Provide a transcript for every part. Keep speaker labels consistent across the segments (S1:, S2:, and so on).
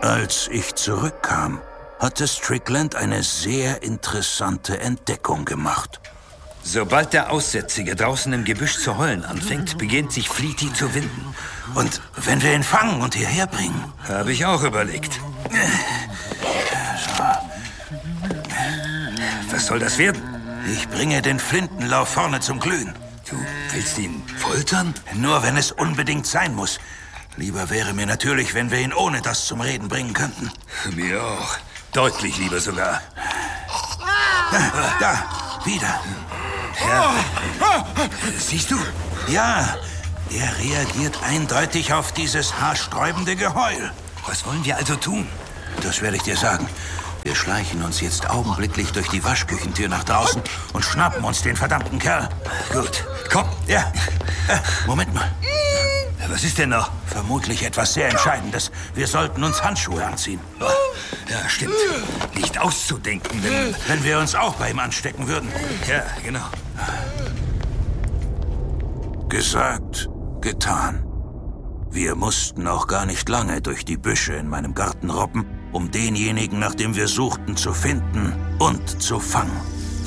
S1: Als ich zurückkam, hatte Strickland eine sehr interessante Entdeckung gemacht.
S2: Sobald der Aussätzige draußen im Gebüsch zu heulen anfängt, beginnt sich Fleety zu winden.
S1: Und wenn wir ihn fangen und hierher bringen?
S2: Habe ich auch überlegt. Was soll das werden?
S1: Ich bringe den Flintenlauf vorne zum Glühen.
S2: Du willst ihn foltern?
S1: Nur wenn es unbedingt sein muss. Lieber wäre mir natürlich, wenn wir ihn ohne das zum Reden bringen könnten.
S2: Mir auch. Deutlich lieber sogar.
S1: Da, wieder.
S2: Ja. Siehst du?
S1: Ja, er reagiert eindeutig auf dieses haarsträubende Geheul.
S2: Was wollen wir also tun?
S1: Das werde ich dir sagen. Wir schleichen uns jetzt augenblicklich durch die Waschküchentür nach draußen und schnappen uns den verdammten Kerl.
S2: Gut, komm.
S1: Ja, Moment mal.
S2: Was ist denn noch?
S1: Vermutlich etwas sehr Entscheidendes. Wir sollten uns Handschuhe anziehen.
S2: Ja, stimmt. Nicht auszudenken,
S1: wenn wir uns auch bei ihm anstecken würden.
S2: Ja, genau.
S1: Gesagt, getan. Wir mussten auch gar nicht lange durch die Büsche in meinem Garten robben, um denjenigen, nach dem wir suchten, zu finden und zu fangen.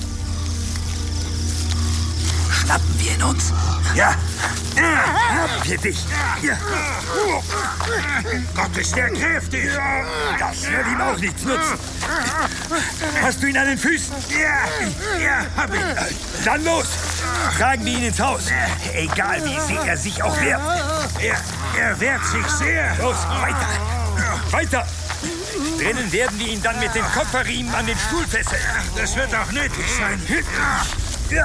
S2: Schnappen wir ihn uns?
S1: Ja.
S2: Haben wir dich? Ja.
S1: Gott, ist der kräftig.
S2: Das wird ihm auch nichts nutzen. Hast du ihn an den Füßen?
S1: Ja, hab ich.
S2: Dann los. Tragen wir ihn ins Haus. Egal, wie sehr er sich auch wehrt.
S1: Er wehrt sich sehr.
S2: Los, weiter. Weiter. Drinnen werden wir ihn dann mit den Kofferriemen an den Stuhl fesseln.
S1: Das wird auch nötig sein.
S2: Ja.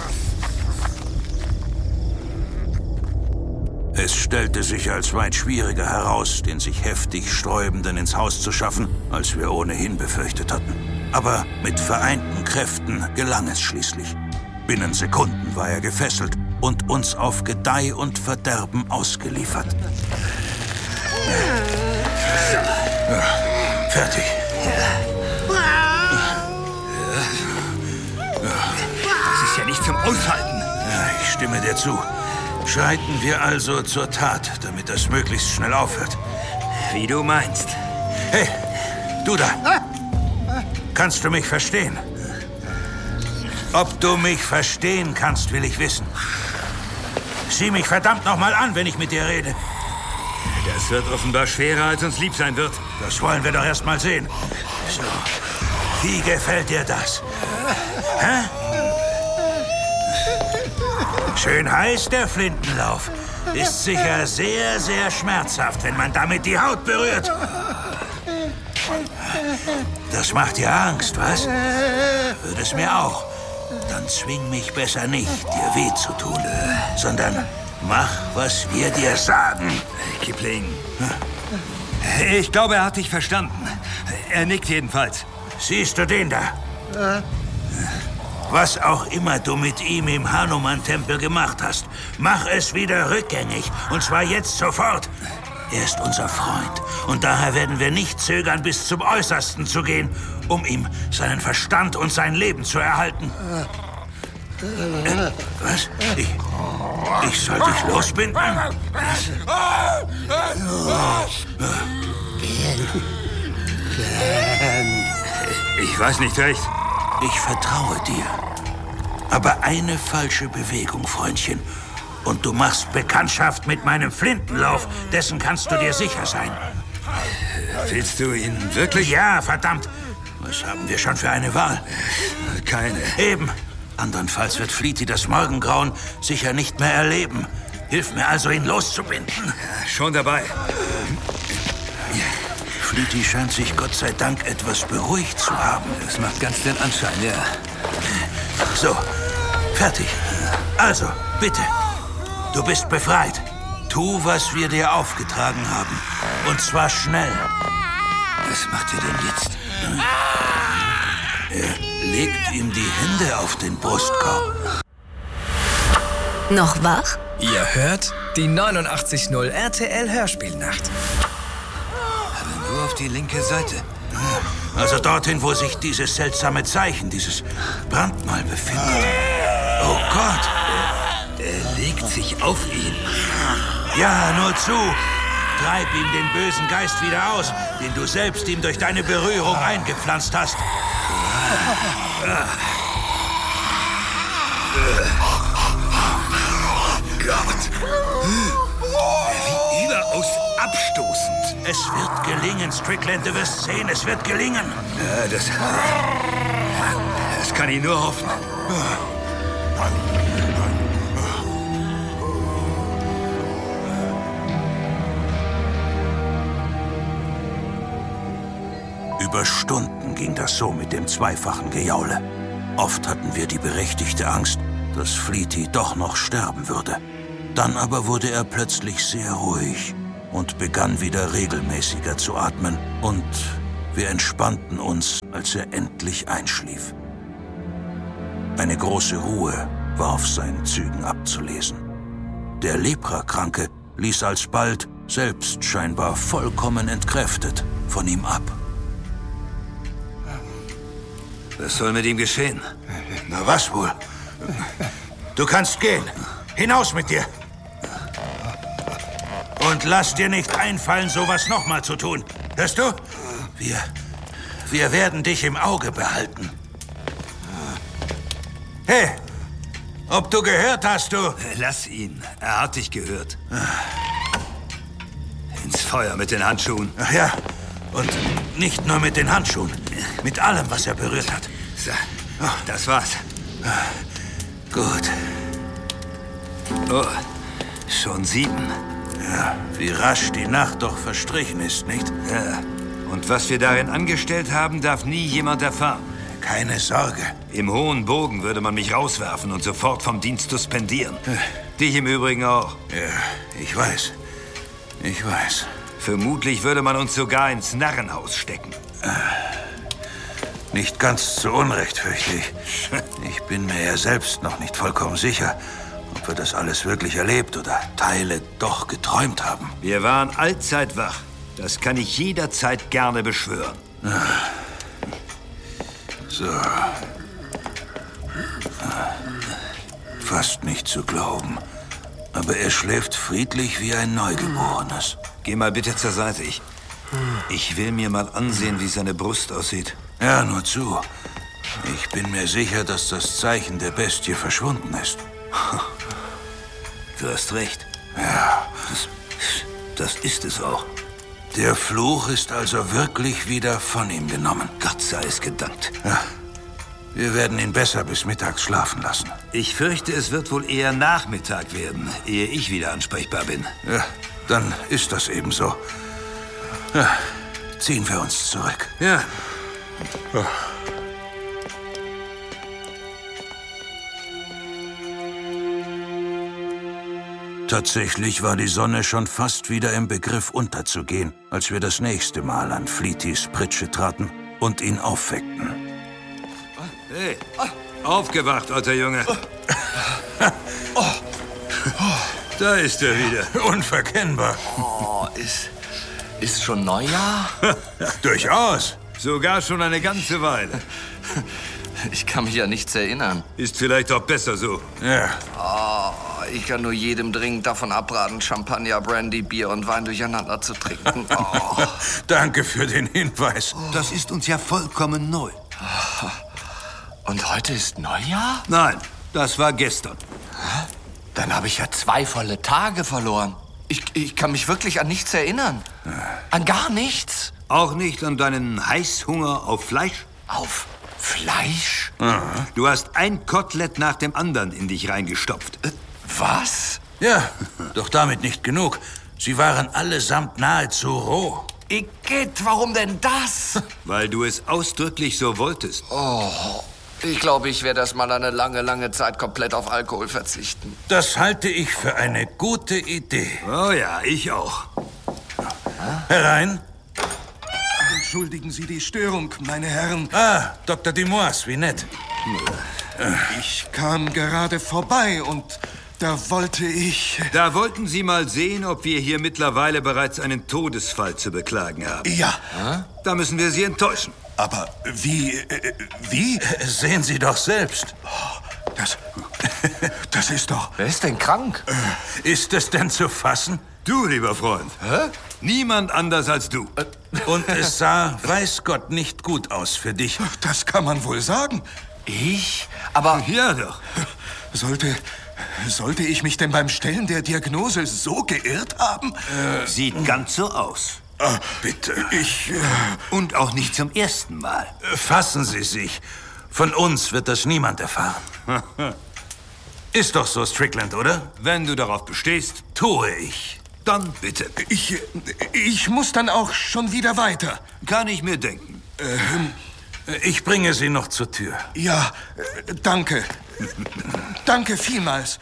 S1: Es stellte sich als weit schwieriger heraus, den sich heftig Sträubenden ins Haus zu schaffen, als wir ohnehin befürchtet hatten. Aber mit vereinten Kräften gelang es schließlich. Binnen Sekunden war er gefesselt und uns auf Gedeih und Verderben ausgeliefert. Fertig.
S2: Das ist ja nicht zum Aushalten.
S1: Ja, ich stimme dir zu. Schreiten wir also zur Tat, damit das möglichst schnell aufhört.
S2: Wie du meinst.
S1: Hey, du da. Kannst du mich verstehen? Ob du mich verstehen kannst, will ich wissen. Sieh mich verdammt noch mal an, wenn ich mit dir rede.
S2: Das wird offenbar schwerer, als uns lieb sein wird.
S1: Das wollen wir doch erst mal sehen. So, wie gefällt dir das? Hä? Schön heiß, der Flintenlauf. Ist sicher sehr, sehr schmerzhaft, wenn man damit die Haut berührt. Das macht dir Angst, was? Würde es mir auch. Dann zwing mich besser nicht, dir weh zu tun, sondern mach, was wir dir sagen.
S2: Kipling. Ich glaube, er hat dich verstanden. Er nickt jedenfalls.
S1: Siehst du den da? Was auch immer du mit ihm im Hanuman-Tempel gemacht hast, mach es wieder rückgängig. Und zwar jetzt sofort. Er ist unser Freund. Und daher werden wir nicht zögern, bis zum Äußersten zu gehen, um ihm seinen Verstand und sein Leben zu erhalten. Was? Ich soll dich losbinden?
S2: Ich weiß nicht recht.
S1: Ich vertraue dir. Aber eine falsche Bewegung, Freundchen. Und du machst Bekanntschaft mit meinem Flintenlauf. Dessen kannst du dir sicher sein.
S2: Willst du ihn wirklich?
S1: Ja, verdammt. Was haben wir schon für eine Wahl?
S2: Keine.
S1: Eben. Andernfalls wird Fleety das Morgengrauen sicher nicht mehr erleben. Hilf mir also, ihn loszubinden.
S2: Ja, schon dabei.
S1: Fleety scheint sich Gott sei Dank etwas beruhigt zu haben.
S2: Das macht ganz den Anschein, ja.
S1: So, fertig. Also, bitte. Du bist befreit. Tu, was wir dir aufgetragen haben. Und zwar schnell.
S2: Was macht er denn jetzt?
S1: Er legt ihm die Hände auf den Brustkorb.
S3: Noch wach?
S4: Ihr hört die 89.0 RTL Hörspielnacht.
S2: Aber nur auf die linke Seite.
S1: Also dorthin, wo sich dieses seltsame Zeichen, dieses Brandmal befindet. Oh Gott!
S2: Er legt sich auf ihn.
S1: Ja, nur zu. Treib ihm den bösen Geist wieder aus, den du selbst ihm durch deine Berührung eingepflanzt hast.
S2: Gott. Wie überaus abstoßend.
S1: Es wird gelingen, Strickland, du wirst sehen, es wird gelingen.
S2: Ja, das kann ich nur hoffen.
S1: Über Stunden ging das so mit dem zweifachen Gejaule. Oft hatten wir die berechtigte Angst, dass Fleety doch noch sterben würde. Dann aber wurde er plötzlich sehr ruhig und begann wieder regelmäßiger zu atmen. Und wir entspannten uns, als er endlich einschlief. Eine große Ruhe war auf seinen Zügen abzulesen. Der Leprakranke ließ alsbald, selbst scheinbar vollkommen entkräftet, von ihm ab.
S2: Was soll mit ihm geschehen?
S1: Na was wohl? Du kannst gehen. Hinaus mit dir. Und lass dir nicht einfallen, sowas nochmal zu tun. Hörst du? Wir werden dich im Auge behalten. Hey, ob du gehört hast, du?
S2: Lass ihn. Er hat dich gehört. Ins Feuer mit den Handschuhen.
S1: Ach ja, und nicht nur mit den Handschuhen. Mit allem, was er berührt hat.
S2: So, das war's.
S1: Gut.
S2: Oh, schon 7.
S1: Ja, wie rasch die Nacht doch verstrichen ist, nicht?
S2: Ja. Und was wir darin angestellt haben, darf nie jemand erfahren.
S1: Keine Sorge.
S2: Im hohen Bogen würde man mich rauswerfen und sofort vom Dienst suspendieren. Dich im Übrigen auch.
S1: Ja, ich weiß. Ich weiß.
S2: Vermutlich würde man uns sogar ins Narrenhaus stecken.
S1: Nicht ganz zu Unrecht, fürchte ich. Ich bin mir ja selbst noch nicht vollkommen sicher, ob wir das alles wirklich erlebt oder Teile doch geträumt haben.
S2: Wir waren allzeit wach. Das kann ich jederzeit gerne beschwören.
S1: So. Fast nicht zu glauben. Aber er schläft friedlich wie ein Neugeborenes.
S2: Geh mal bitte zur Seite. Ich will mir mal ansehen, wie seine Brust aussieht.
S1: Ja, nur zu. Ich bin mir sicher, dass das Zeichen der Bestie verschwunden ist.
S2: Du hast recht.
S1: Ja.
S2: Das ist es auch.
S1: Der Fluch ist also wirklich wieder von ihm genommen.
S2: Gott sei es gedankt.
S1: Ja. Wir werden ihn besser bis mittags schlafen lassen.
S2: Ich fürchte, es wird wohl eher Nachmittag werden, ehe ich wieder ansprechbar bin.
S1: Ja, dann ist das eben so. Ja, ziehen wir uns zurück.
S2: Ja.
S1: Oh. Tatsächlich war die Sonne schon fast wieder im Begriff unterzugehen, als wir das nächste Mal an Fleetys Pritsche traten und ihn aufweckten.
S2: Hey, aufgewacht, alter Junge. Da ist er wieder.
S1: Unverkennbar.
S3: Oh, ist schon Neujahr?
S1: Durchaus.
S2: Sogar schon eine ganze Weile.
S3: Ich kann mich an nichts erinnern.
S2: Ist vielleicht auch besser so.
S1: Ja.
S3: Oh, ich kann nur jedem dringend davon abraten, Champagner, Brandy, Bier und Wein durcheinander zu trinken. Oh.
S1: Danke für den Hinweis.
S2: Das ist uns ja vollkommen neu.
S3: Und heute ist Neujahr?
S2: Nein, das war gestern.
S3: Dann habe ich ja 2 volle Tage verloren. Ich kann mich wirklich an nichts erinnern. An gar nichts.
S2: Auch nicht an deinen Heißhunger auf Fleisch?
S3: Auf Fleisch?
S2: Du hast ein Kotelett nach dem anderen in dich reingestopft.
S3: Was?
S1: Ja, doch damit nicht genug. Sie waren allesamt nahezu roh.
S3: Igitt, warum denn das?
S2: Weil du es ausdrücklich so wolltest.
S3: Oh, ich glaube, ich werde erst mal eine lange, lange Zeit komplett auf Alkohol verzichten.
S1: Das halte ich für eine gute Idee.
S2: Oh ja, ich auch.
S1: Herein.
S5: Entschuldigen Sie die Störung, meine Herren.
S1: Ah, Dr. Dumois, wie nett.
S5: Ich kam gerade vorbei und da wollte ich...
S2: Da wollten Sie mal sehen, ob wir hier mittlerweile bereits einen Todesfall zu beklagen haben.
S5: Ja,
S2: Da müssen wir Sie enttäuschen.
S5: aber wie... Wie?
S1: Sehen Sie doch selbst.
S5: Das ist doch...
S3: Wer ist denn krank?
S1: Ist es denn zu fassen?
S2: Du, lieber Freund. Niemand anders als du.
S1: Und es sah, weiß Gott, nicht gut aus für dich.
S5: Das kann man wohl sagen.
S3: Ich? Aber
S2: Ja doch.
S5: Sollte ich mich denn beim Stellen der Diagnose so geirrt haben?
S6: Sieht ganz so aus.
S1: Bitte.
S6: Und auch nicht zum ersten Mal.
S1: Fassen Sie sich. Von uns wird das niemand erfahren. Ist doch so, Strickland, oder?
S2: Wenn du darauf bestehst,
S1: Tue ich.
S2: dann bitte.
S5: Ich muss dann auch schon wieder weiter.
S6: Kann ich mir denken.
S1: Ich bringe Sie noch zur Tür.
S5: Ja, danke. Danke vielmals.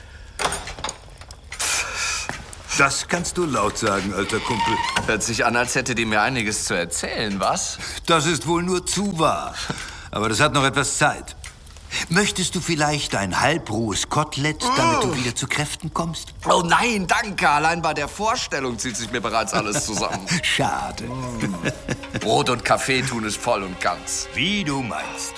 S6: Das kannst du laut sagen, alter Kumpel.
S3: hört sich an, als hätte die mir einiges zu erzählen, was?
S6: Das ist wohl nur zu wahr. Aber das hat noch etwas Zeit. Möchtest du vielleicht ein halbrohes Kotelett, damit du wieder zu Kräften kommst?
S3: Oh nein, danke. Allein bei der Vorstellung zieht sich mir bereits alles zusammen.
S6: Schade.
S3: Brot und Kaffee tun es voll und ganz.
S6: Wie du meinst.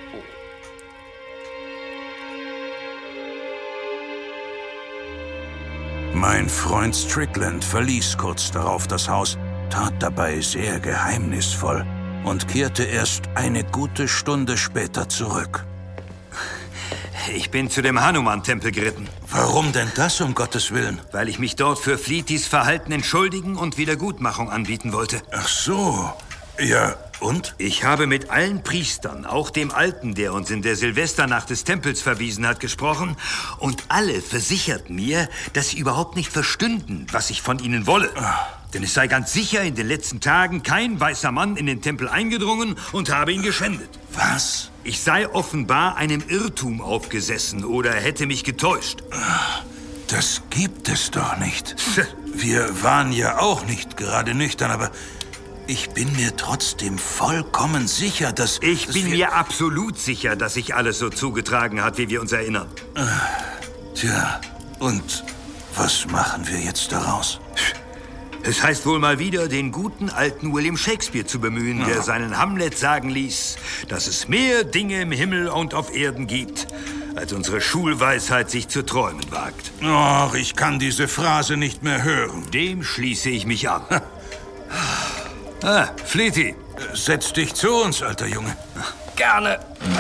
S1: Mein Freund Strickland verließ kurz darauf das Haus, tat dabei sehr geheimnisvoll und kehrte erst eine gute Stunde später zurück.
S6: Ich bin zu dem Hanuman-Tempel geritten,
S1: Warum denn das, um Gottes Willen?
S6: weil ich mich dort für Fleetys Verhalten entschuldigen und Wiedergutmachung anbieten wollte.
S1: Ach so. Ja, und?
S6: Ich habe mit allen Priestern, auch dem Alten, der uns in der Silvesternacht des Tempels verwiesen hat, gesprochen. Und alle versicherten mir, dass sie überhaupt nicht verstünden, was ich von ihnen wolle. Denn es sei ganz sicher in den letzten Tagen kein weißer Mann in den Tempel eingedrungen und habe ihn geschändet.
S1: Was?
S6: Ich sei offenbar einem Irrtum aufgesessen oder hätte mich getäuscht.
S1: Das gibt es doch nicht. Wir waren ja auch nicht gerade nüchtern, aber ich bin mir trotzdem vollkommen sicher, dass...
S6: Ich
S1: dass
S6: bin
S1: wir-
S6: mir absolut sicher, dass sich alles so zugetragen hat, wie wir uns erinnern.
S1: Tja, und was machen wir jetzt daraus?
S6: Es heißt wohl mal wieder, den guten alten William Shakespeare zu bemühen, der seinen Hamlet sagen ließ, dass es mehr Dinge im Himmel und auf Erden gibt, als unsere Schulweisheit sich zu träumen wagt.
S1: Ach, ich kann diese Phrase nicht mehr hören.
S6: Dem schließe ich mich an. Fleety,
S1: Setz dich zu uns, alter Junge.
S3: Gerne.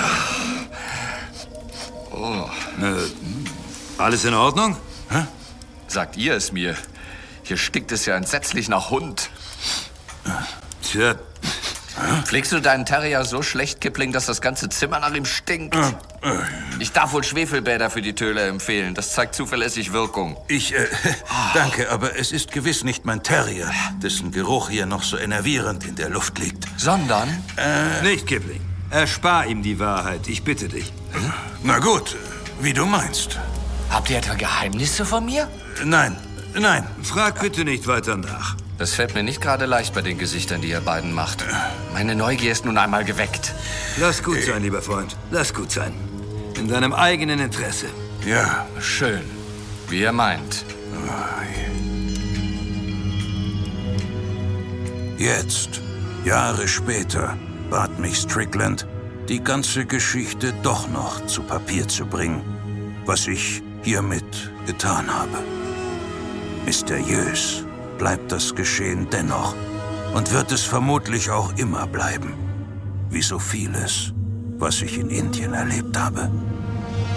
S6: alles in Ordnung?
S3: Sagt ihr es mir. Hier stinkt es ja entsetzlich nach Hund.
S6: Tja,
S3: Pflegst du deinen Terrier so schlecht, Kipling, dass das ganze Zimmer nach ihm stinkt? Ich darf wohl Schwefelbäder für die Töle empfehlen. Das zeigt zuverlässig Wirkung.
S1: Danke, aber es ist gewiss nicht mein Terrier, dessen Geruch hier noch so enervierend in der Luft liegt.
S3: Sondern?
S6: nicht Kipling. Erspar ihm die Wahrheit, ich bitte dich.
S1: Na gut, wie du meinst.
S3: Habt ihr etwa Geheimnisse von mir?
S1: Nein, nein.
S6: Frag bitte nicht weiter nach.
S3: Das fällt mir nicht gerade leicht bei den Gesichtern, die ihr beiden macht. Meine Neugier ist nun einmal geweckt.
S6: Lass gut sein, lieber Freund. Lass gut sein. In deinem eigenen Interesse.
S1: Ja,
S3: Schön. Wie ihr meint.
S1: jetzt, Jahre später, bat mich Strickland, die ganze Geschichte doch noch zu Papier zu bringen, was ich hiermit getan habe. Mysteriös bleibt das Geschehen dennoch und wird es vermutlich auch immer bleiben, wie so vieles, was ich in Indien erlebt habe.